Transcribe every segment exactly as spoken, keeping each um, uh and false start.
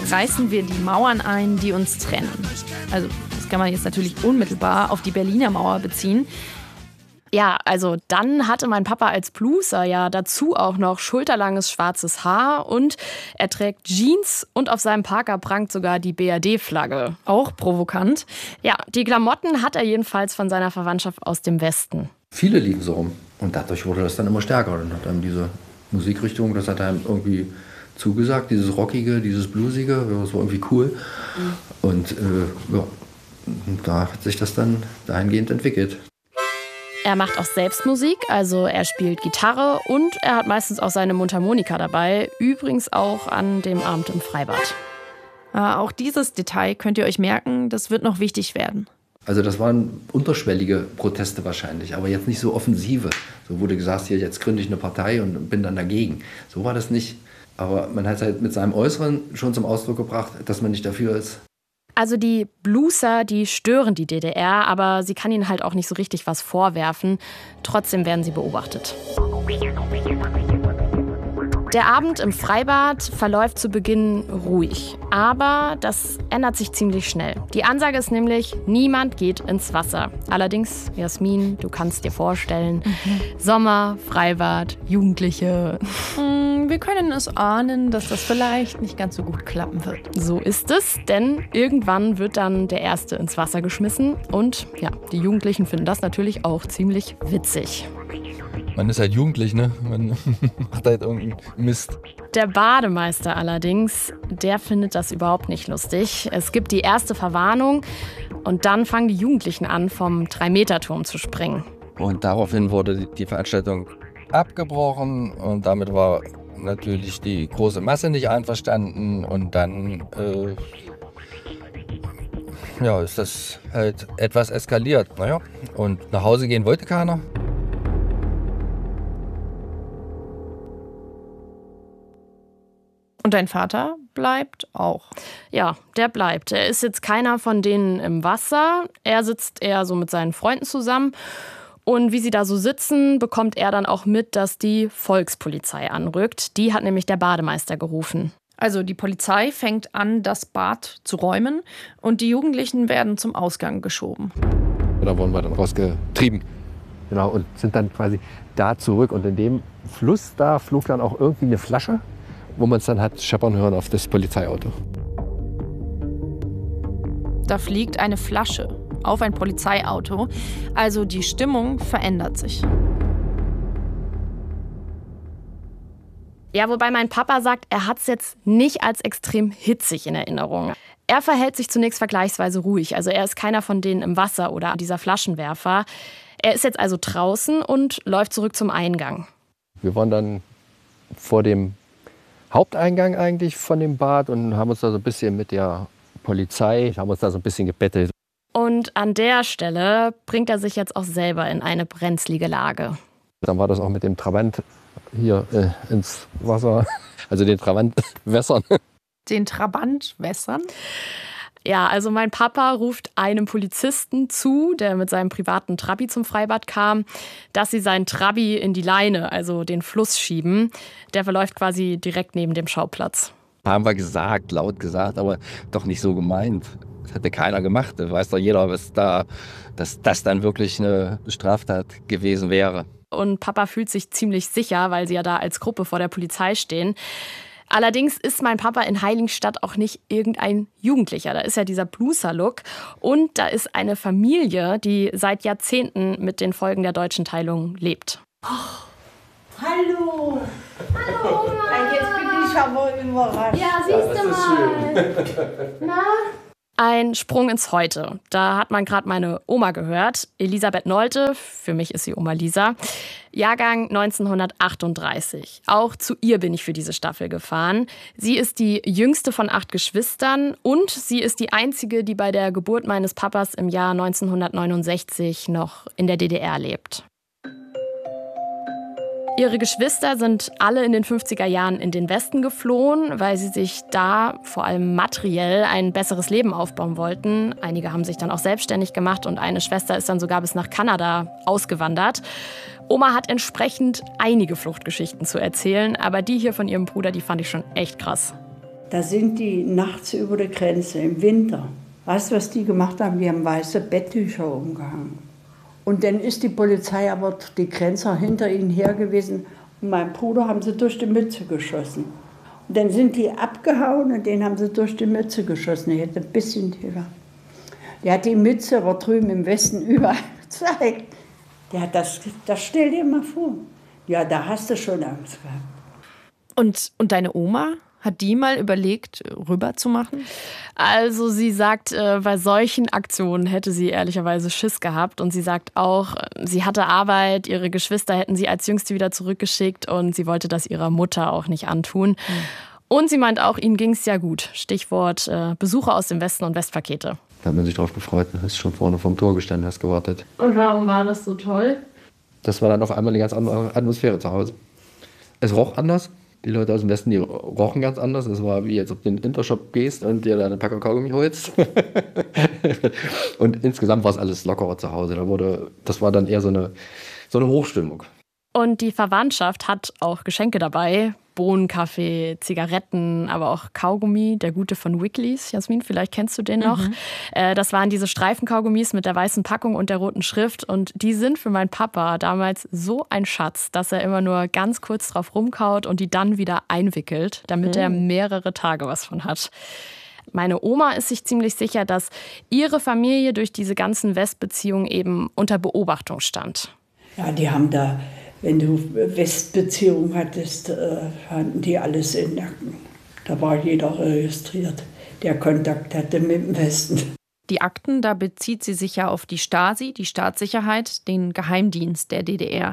reißen wir die Mauern ein, die uns trennen. Also das kann man jetzt natürlich unmittelbar auf die Berliner Mauer beziehen. Ja, also dann hatte mein Papa als Blueser ja dazu auch noch schulterlanges schwarzes Haar und er trägt Jeans und auf seinem Parker prangt sogar die B R D-Flagge. Auch provokant. Ja, die Klamotten hat er jedenfalls von seiner Verwandtschaft aus dem Westen. Viele liefen so rum und dadurch wurde das dann immer stärker. Dann hat einem diese Musikrichtung, das hat einem irgendwie zugesagt, dieses Rockige, dieses Bluesige, das war irgendwie cool. Mhm. Und äh, ja, da hat sich das dann dahingehend entwickelt. Er macht auch selbst Musik, also er spielt Gitarre und er hat meistens auch seine Mundharmonika dabei, übrigens auch an dem Abend im Freibad. Äh, auch dieses Detail könnt ihr euch merken, das wird noch wichtig werden. Also das waren unterschwellige Proteste wahrscheinlich, aber jetzt nicht so offensive. So wurde gesagt, hier jetzt gründe ich eine Partei und bin dann dagegen. So war das nicht. Aber man hat es halt mit seinem Äußeren schon zum Ausdruck gebracht, dass man nicht dafür ist. Also die Blueser, die stören die D D R, aber sie kann ihnen halt auch nicht so richtig was vorwerfen. Trotzdem werden sie beobachtet. Der Abend im Freibad verläuft zu Beginn ruhig, aber das ändert sich ziemlich schnell. Die Ansage ist nämlich, niemand geht ins Wasser. Allerdings, Jasmin, du kannst dir vorstellen, mhm. Sommer, Freibad, Jugendliche. Wir können es ahnen, dass das vielleicht nicht ganz so gut klappen wird. So ist es, denn irgendwann wird dann der Erste ins Wasser geschmissen und ja, die Jugendlichen finden das natürlich auch ziemlich witzig. Man ist halt jugendlich, ne? Man macht halt irgendeinen Mist. Der Bademeister allerdings, der findet das überhaupt nicht lustig. Es gibt die erste Verwarnung und dann fangen die Jugendlichen an, vom drei-Meter-Turm zu springen. Und daraufhin wurde die Veranstaltung abgebrochen und damit war natürlich die große Masse nicht einverstanden und dann äh, ja, ist das halt etwas eskaliert. Naja, und nach Hause gehen wollte keiner. Und dein Vater bleibt auch. Ja, der bleibt. Er ist jetzt keiner von denen im Wasser. Er sitzt eher so mit seinen Freunden zusammen. Und wie sie da so sitzen, bekommt er dann auch mit, dass die Volkspolizei anrückt. Die hat nämlich der Bademeister gerufen. Also die Polizei fängt an, das Bad zu räumen und die Jugendlichen werden zum Ausgang geschoben. Da wurden wir dann rausgetrieben. Genau, und sind dann quasi da zurück. Und in dem Fluss da flog dann auch irgendwie eine Flasche, wo man es dann hat scheppern hören auf das Polizeiauto. Da fliegt eine Flasche auf ein Polizeiauto. Also die Stimmung verändert sich. Ja, wobei mein Papa sagt, er hat es jetzt nicht als extrem hitzig in Erinnerung. Er verhält sich zunächst vergleichsweise ruhig. Also er ist keiner von denen im Wasser oder dieser Flaschenwerfer. Er ist jetzt also draußen und läuft zurück zum Eingang. Wir waren dann vor dem Haupteingang eigentlich von dem Bad und haben uns da so ein bisschen mit der Polizei, haben uns da so ein bisschen gebettelt. Und an der Stelle bringt er sich jetzt auch selber in eine brenzlige Lage. Dann war das auch mit dem Trabant hier äh, ins Wasser, also den Trabant wässern. Den Trabant wässern? Ja, also mein Papa ruft einem Polizisten zu, der mit seinem privaten Trabi zum Freibad kam, dass sie seinen Trabi in die Leine, also den Fluss, schieben. Der verläuft quasi direkt neben dem Schauplatz. Haben wir gesagt, laut gesagt, aber doch nicht so gemeint. Das hätte keiner gemacht. Da weiß doch jeder, was da, dass das dann wirklich eine Straftat gewesen wäre. Und Papa fühlt sich ziemlich sicher, weil sie ja da als Gruppe vor der Polizei stehen. Allerdings ist mein Papa in Heiligenstadt auch nicht irgendein Jugendlicher. Da ist ja dieser Blueser-Look. Und da ist eine Familie, die seit Jahrzehnten mit den Folgen der deutschen Teilung lebt. Oh, hallo! Hallo, Oma! Jetzt bin ich aber überrascht. Ja, siehst du mal. Na? Ein Sprung ins Heute. Da hat man gerade meine Oma gehört, Elisabeth Nolte, für mich ist sie Oma Lisa, Jahrgang neunzehnhundertachtunddreißig. Auch zu ihr bin ich für diese Staffel gefahren. Sie ist die jüngste von acht Geschwistern und sie ist die einzige, die bei der Geburt meines Papas im Jahr neunzehnhundertneunundsechzig noch in der D D R lebt. Ihre Geschwister sind alle in den fünfziger Jahren in den Westen geflohen, weil sie sich da vor allem materiell ein besseres Leben aufbauen wollten. Einige haben sich dann auch selbstständig gemacht und eine Schwester ist dann sogar bis nach Kanada ausgewandert. Oma hat entsprechend einige Fluchtgeschichten zu erzählen, aber die hier von ihrem Bruder, die fand ich schon echt krass. Da sind die nachts über der Grenze im Winter. Weißt du, was die gemacht haben? Die haben weiße Betttücher umgehangen. Und dann ist die Polizei aber die Grenzer hinter ihnen her gewesen. Und meinen Bruder haben sie durch die Mütze geschossen. Und dann sind die abgehauen und den haben sie durch die Mütze geschossen. Der hätte ein bisschen tiefer. Der hat die Mütze aber drüben im Westen überall gezeigt. Der hat das, das stell dir mal vor. Ja, da hast du schon Angst gehabt. Und, und deine Oma? Hat die mal überlegt, rüber zu machen? Also sie sagt, äh, bei solchen Aktionen hätte sie ehrlicherweise Schiss gehabt. Und sie sagt auch, sie hatte Arbeit, ihre Geschwister hätten sie als Jüngste wieder zurückgeschickt und sie wollte das ihrer Mutter auch nicht antun. Mhm. Und sie meint auch, ihnen ging es ja gut. Stichwort äh, Besucher aus dem Westen und Westpakete. Da hat man sich drauf gefreut, du hast schon vorne vorm Tor gestanden, hast gewartet. Und warum war das so toll? Das war dann auf einmal eine ganz andere Atmosphäre zu Hause. Es roch anders. Die Leute aus dem Westen, die rochen ganz anders. Es war wie, als ob du in den Intershop gehst und dir da eine Packung Kaugummi holst. Und insgesamt war es alles lockerer zu Hause. Da wurde, das war dann eher so eine, so eine Hochstimmung. Und die Verwandtschaft hat auch Geschenke dabei. Bohnenkaffee, Zigaretten, aber auch Kaugummi, der gute von Wiggly's. Jasmin, vielleicht kennst du den noch. Mhm. Äh, das waren diese Streifenkaugummis mit der weißen Packung und der roten Schrift. Und die sind für meinen Papa damals so ein Schatz, dass er immer nur ganz kurz drauf rumkaut und die dann wieder einwickelt, damit mhm. er mehrere Tage was von hat. Meine Oma ist sich ziemlich sicher, dass ihre Familie durch diese ganzen Westbeziehungen eben unter Beobachtung stand. Ja, die haben da... Wenn du Westbeziehungen hattest, hatten die alles in Nacken. Da war jeder registriert, der Kontakt hatte mit dem Westen. Die Akten, da bezieht sie sich ja auf die Stasi, die Staatssicherheit, den Geheimdienst der D D R.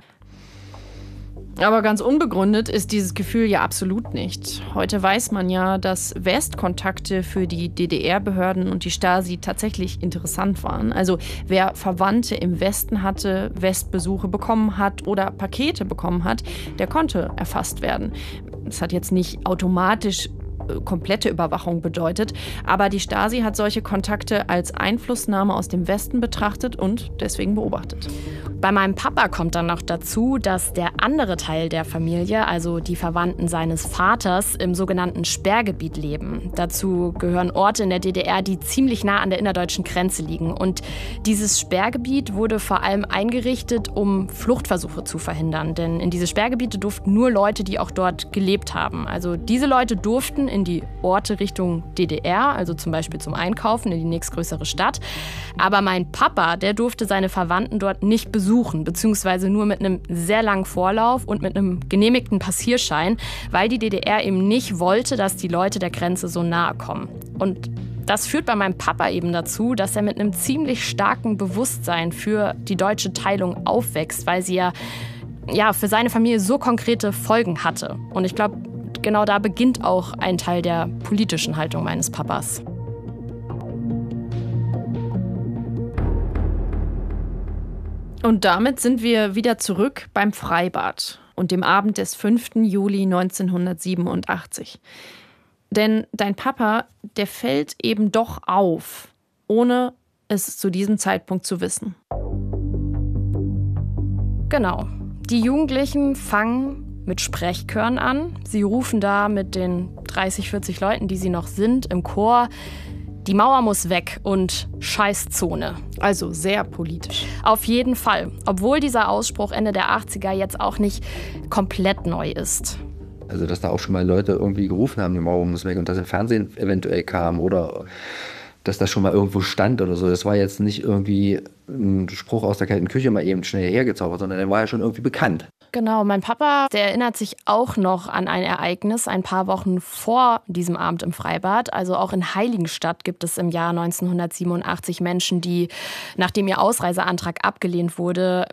Aber ganz unbegründet ist dieses Gefühl ja absolut nicht. Heute weiß man ja, dass Westkontakte für die D D R-Behörden und die Stasi tatsächlich interessant waren. Also wer Verwandte im Westen hatte, Westbesuche bekommen hat oder Pakete bekommen hat, der konnte erfasst werden. Das hat jetzt nicht automatisch komplette Überwachung bedeutet, aber die Stasi hat solche Kontakte als Einflussnahme aus dem Westen betrachtet und deswegen beobachtet. Bei meinem Papa kommt dann noch dazu, dass der andere Teil der Familie, also die Verwandten seines Vaters, im sogenannten Sperrgebiet leben. Dazu gehören Orte in der D D R, die ziemlich nah an der innerdeutschen Grenze liegen. Und dieses Sperrgebiet wurde vor allem eingerichtet, um Fluchtversuche zu verhindern. Denn in diese Sperrgebiete durften nur Leute, die auch dort gelebt haben. Also diese Leute durften in die Orte Richtung D D R, also zum Beispiel zum Einkaufen in die nächstgrößere Stadt. Aber mein Papa, der durfte seine Verwandten dort nicht besuchen, beziehungsweise nur mit einem sehr langen Vorlauf und mit einem genehmigten Passierschein, weil die D D R eben nicht wollte, dass die Leute der Grenze so nahe kommen. Und das führt bei meinem Papa eben dazu, dass er mit einem ziemlich starken Bewusstsein für die deutsche Teilung aufwächst, weil sie ja, ja für seine Familie so konkrete Folgen hatte. Und ich glaube, genau da beginnt auch ein Teil der politischen Haltung meines Papas. Und damit sind wir wieder zurück beim Freibad und dem Abend des fünften Juli neunzehnhundertsiebenundachtzig. Denn dein Papa, der fällt eben doch auf, ohne es zu diesem Zeitpunkt zu wissen. Genau. Die Jugendlichen fangen mit Sprechchören an. Sie rufen da mit den dreißig, vierzig Leuten, die sie noch sind, im Chor: Die Mauer muss weg und Scheißzone. Also sehr politisch. Auf jeden Fall. Obwohl dieser Ausspruch Ende der achtziger jetzt auch nicht komplett neu ist. Also dass da auch schon mal Leute irgendwie gerufen haben, die Mauer muss weg, und dass im Fernsehen eventuell kam oder dass das schon mal irgendwo stand oder so. Das war jetzt nicht irgendwie ein Spruch aus der kalten Küche mal eben schnell hergezaubert, sondern der war ja schon irgendwie bekannt. Genau, mein Papa, der erinnert sich auch noch an ein Ereignis ein paar Wochen vor diesem Abend im Freibad. Also auch in Heiligenstadt gibt es im Jahr neunzehnhundertsiebenundachtzig Menschen, die, nachdem ihr Ausreiseantrag abgelehnt wurde,